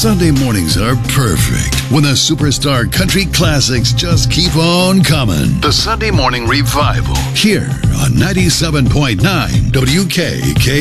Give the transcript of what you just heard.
Sunday mornings are perfect when the superstar country classics just keep on coming. The Sunday Morning Revival here on 97.9 WKK.